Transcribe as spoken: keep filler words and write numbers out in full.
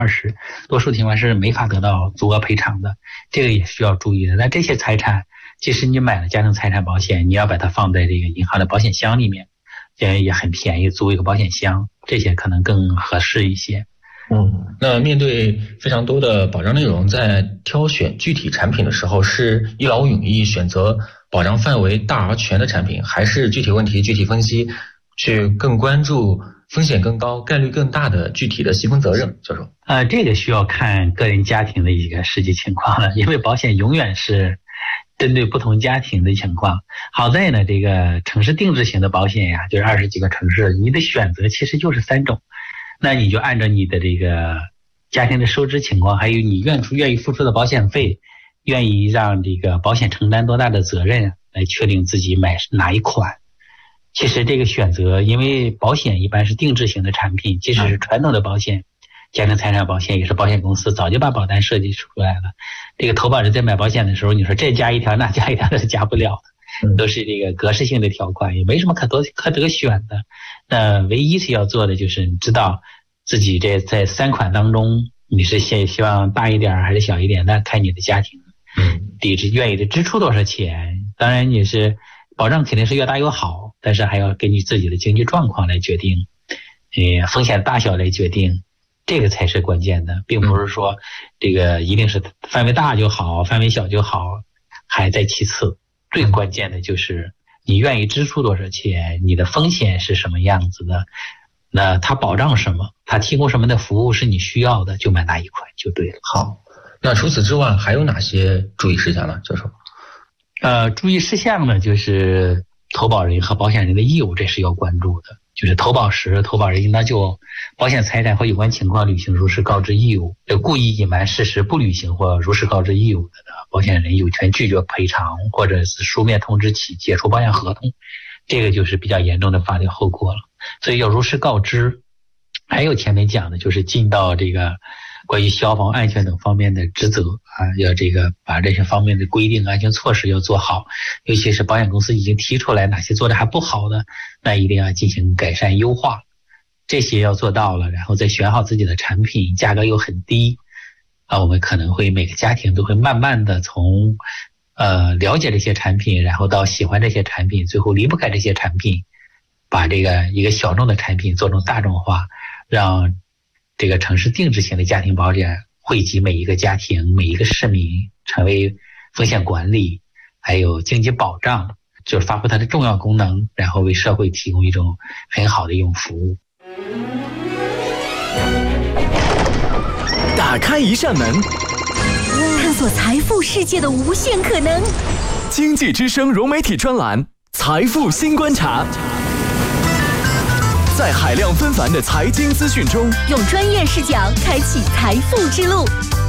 二十，多数情况是没法得到足额赔偿的，这个也需要注意的。那这些财产，即使你买了家庭财产保险，你要把它放在这个银行的保险箱里面，也也很便宜，租一个保险箱，这些可能更合适一些。 嗯，那面对非常多的保障内容，在挑选具体产品的时候，是一劳永逸选择保障范围大而全的产品，还是具体问题具体分析，去更关注风险更高、概率更大的具体的细分责任？教授， 呃，这个需要看个人家庭的一个实际情况了，因为保险永远是针对不同家庭的情况。好在呢，这个城市定制型的保险呀，就是二十几个城市，你的选择其实就是三种。那你就按照你的这个家庭的收支情况，还有你愿出愿意付出的保险费，愿意让这个保险承担多大的责任，来确定自己买哪一款。其实这个选择，因为保险一般是定制型的产品，即使是传统的保险，家庭财产保险也是保险公司早就把保单设计出来了。这个投保人在买保险的时候，你说这加一条那加一条是加不了的，都是这个格式性的条款，也没什么可多可得选的。那唯一是要做的就是你知道自己这在三款当中，你是希希望大一点还是小一点，那看你的家庭，嗯，底支愿意的支出多少钱。当然你是保障肯定是越大越好，但是还要根据自己的经济状况来决定，呃，风险大小来决定，这个才是关键的，并不是说这个一定是范围大就好，范围小就好，还在其次。最关键的就是你愿意支出多少钱，你的风险是什么样子的，那它保障什么，它提供什么的服务是你需要的，就买哪一款就对了。 好，那除此之外还有哪些注意事项呢，教授？ 呃，注意事项呢，就是投保人和保险人的义务，这是要关注的。就是投保时，投保人应当就保险财产和有关情况履行如实告知义务，故意隐瞒事实不履行或如实告知义务的，保险人有权拒绝赔偿或者是书面通知其解除保险合同，这个就是比较严重的法律后果了。所以要如实告知。还有前面讲的就是尽到这个关于消防安全等方面的职责啊，要这个把这些方面的规定安全措施要做好，尤其是保险公司已经提出来哪些做的还不好的，那一定要进行改善优化，这些要做到了，然后再选好自己的产品，价格又很低啊，我们可能会每个家庭都会慢慢的从呃了解这些产品，然后到喜欢这些产品，最后离不开这些产品，把这个一个小众的产品做成大众化，让这个城市定制型的家庭保险惠及每一个家庭、每一个市民，成为风险管理还有经济保障，就是发挥它的重要功能，然后为社会提供一种很好的一种服务。 打开一扇门， 探索财富世界的无限可能。 经济之声融媒体专栏《财富新观察》，在海量纷繁的财经资讯中， 用专业视角开启财富之路。